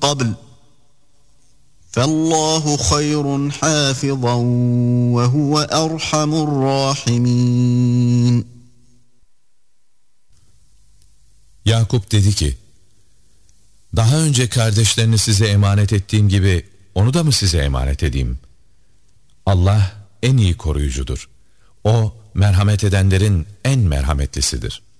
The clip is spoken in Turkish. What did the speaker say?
قبل فالله خير حافظا وهو أرحم الراحمين. Yakup dedi ki, daha önce kardeşlerini size emanet ettiğim gibi onu da mı size emanet edeyim? Allah en iyi koruyucudur. O merhamet edenlerin en merhametlisidir.